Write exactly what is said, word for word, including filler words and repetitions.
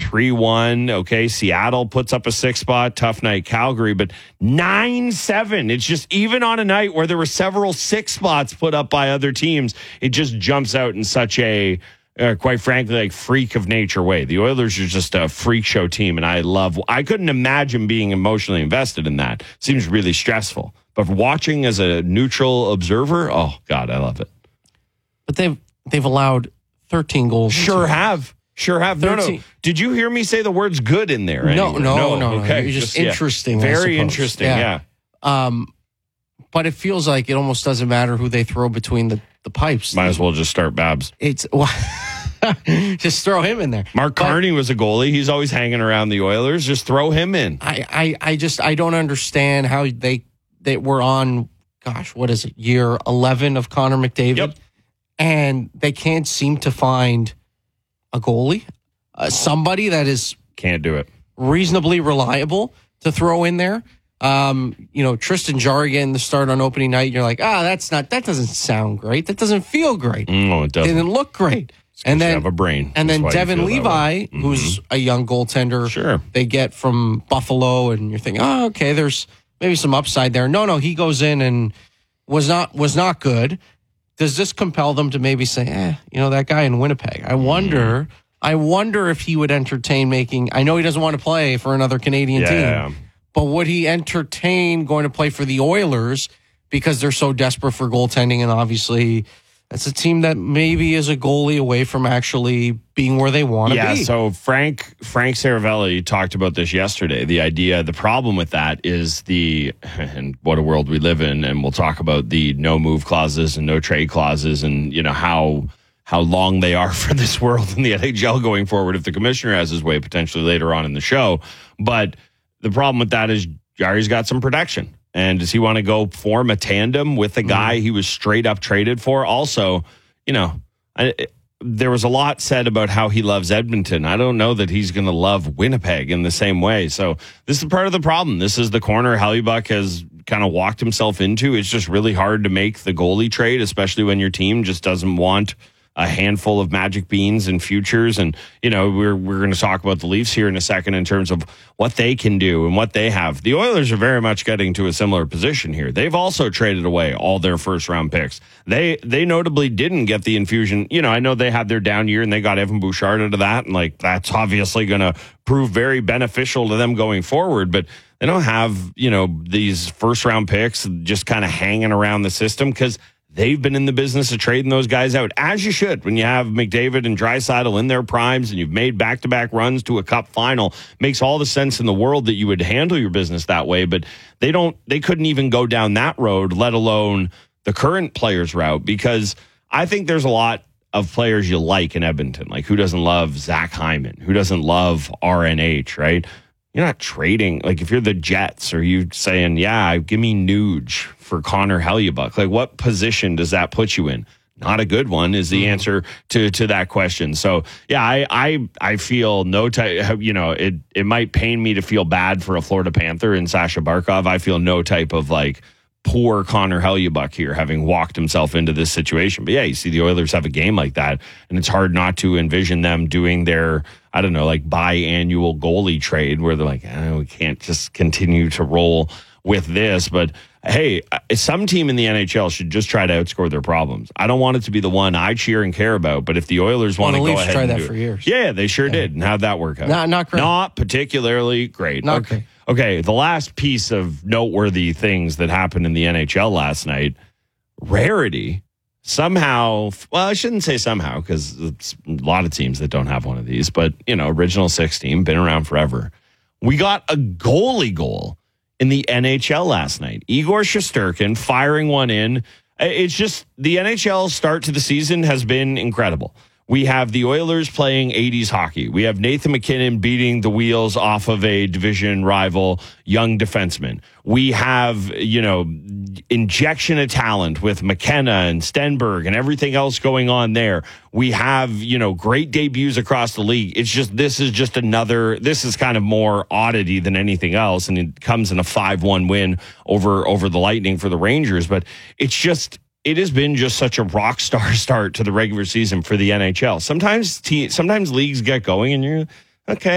three one. Okay, Seattle puts up a six spot. Tough night, Calgary, but nine seven. It's just, even on a night where there were several six spots put up by other teams, it just jumps out in such a, uh, quite frankly, like freak of nature way. The Oilers are just a freak show team, and I love, I couldn't imagine being emotionally invested in that. Seems really stressful. But watching as a neutral observer, oh, God, I love it. But they've, they've allowed thirteen goals. Sure have. Sure have. No, no. Did you hear me say the words good in there? No, no, no, no. Okay. It's just, just interesting. Yeah. Very interesting, yeah. yeah. Um, but it feels like it almost doesn't matter who they throw between the, the pipes. Might as well just start Babs. It's well, just throw him in there. Mark but, Carney was a goalie. He's always hanging around the Oilers. Just throw him in. I, I, I just I don't understand how they they were on, gosh, what is it, year eleven of Connor McDavid? Yep. And they can't seem to find a goalie, uh, somebody that is can't do it reasonably reliable to throw in there. Um, you know, Tristan Jarry getting the start on opening night. You're like, ah, oh, that's not that doesn't sound great. That doesn't feel great. No, it doesn't. It didn't look great. And then you have a brain. And That's then Devin Levi, mm-hmm. who's a young goaltender, sure, they get from Buffalo, and you're thinking, oh, okay, there's maybe some upside there. No, no, he goes in and was not was not good. Does this compel them to maybe say, eh, you know, that guy in Winnipeg? I wonder, mm. I wonder if he would entertain making, I know he doesn't want to play for another Canadian yeah, team, yeah. but would he entertain going to play for the Oilers because they're so desperate for goaltending? And obviously that's a team that maybe is a goalie away from actually being where they want to yeah, be. Yeah, so Frank Frank Saravelli talked about this yesterday. The idea, the problem with that is the, and what a world we live in, and we'll talk about the no move clauses and no trade clauses and, you know, how how long they are for this world in the N H L going forward if the commissioner has his way potentially later on in the show. But the problem with that is Jarry's got some protection. And does he want to go form a tandem with the guy mm-hmm. he was straight up traded for? Also, you know, I, there was a lot said about how he loves Edmonton. I don't know that he's going to love Winnipeg in the same way. So this is part of the problem. This is the corner Hellebuyck has kind of walked himself into. It's just really hard to make the goalie trade, especially when your team just doesn't want a handful of magic beans and futures. And, you know, we're we're going to talk about the Leafs here in a second in terms of what they can do and what they have. The Oilers are very much getting to a similar position here. They've also traded away all their first round picks. They they notably didn't get the infusion. You know, I know they had their down year and they got Evan Bouchard out of that. And like, that's obviously going to prove very beneficial to them going forward. But they don't have, you know, these first round picks just kind of hanging around the system because they've been in the business of trading those guys out, as you should. When you have McDavid and Draisaitl in their primes and you've made back-to-back runs to a cup final, makes all the sense in the world that you would handle your business that way. But they don't. They couldn't even go down that road, let alone the current players route, because I think there's a lot of players you like in Edmonton. Like, who doesn't love Zach Hyman? Who doesn't love R N H, right? You're not trading. Like, if you're the Jets, are you saying, yeah, give me Nuge for Connor Hellebuyck? Like, what position does that put you in? Not a good one is the mm-hmm. answer to to that question. So, yeah, I I, I feel no type, you know, it, it might pain me to feel bad for a Florida Panther and Sasha Barkov. I feel no type of, like, poor Connor Hellebuyck here, having walked himself into this situation. But, yeah, you see the Oilers have a game like that, and it's hard not to envision them doing their, I don't know, like biannual goalie trade where they're like, oh, we can't just continue to roll with this. But hey, some team in the N H L should just try to outscore their problems. I don't want it to be the one I cheer and care about, but if the Oilers want well, to the go Leafs ahead tried and that do for it. years. Yeah, they sure yeah. did. And how'd that work out? Not, not great. Not particularly great. Not okay. great. Okay, the last piece of noteworthy things that happened in the N H L last night, Rarity somehow, well, I shouldn't say somehow, because it's a lot of teams that don't have one of these, but, you know, original six team, been around forever. We got a goalie goal in the N H L last night. Igor Shesterkin firing one in. It's just, the N H L start to the season has been incredible. We have the Oilers playing eighties hockey. We have Nathan MacKinnon beating the wheels off of a division rival young defenseman. We have, you know, injection of talent with McKenna and Stenberg and everything else going on there. We have, you know, great debuts across the league. It's just, this is just another, this is kind of more oddity than anything else. And it comes in a five one win over, over the Lightning for the Rangers. But it's just, it has been just such a rock star start to the regular season for the N H L. Sometimes, te- sometimes leagues get going and you're, okay,